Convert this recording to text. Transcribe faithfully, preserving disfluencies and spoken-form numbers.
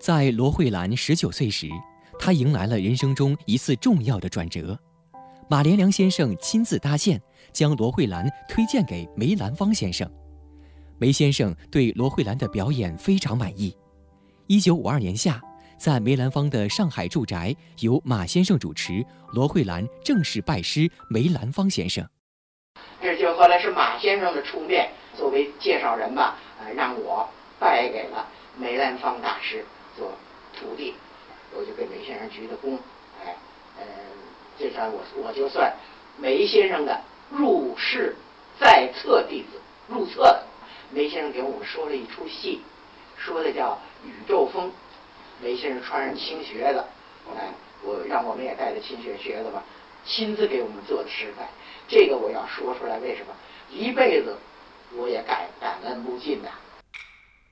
在罗慧兰十九岁时，她迎来了人生中一次重要的转折。马连良先生亲自搭线，将罗慧兰推荐给梅兰芳先生。梅先生对罗慧兰的表演非常满意。一九五二年夏，在梅兰芳的上海住宅，由马先生主持，罗慧兰正式拜师梅兰芳先生。 这就后来是马先生的出面，作为介绍人吧，呃，让我拜给了梅兰芳大师做徒弟，我就给梅先生鞠的躬，哎，呃，这算我我就算梅先生的入室在册弟子，入册的。梅先生给我们说了一出戏，说的叫《宇宙风》。梅先生穿上青靴子，哎，我让我们也带着青靴靴子吧，亲自给我们做的示范。这个我要说出来，为什么？一辈子我也感感恩不尽呐、啊。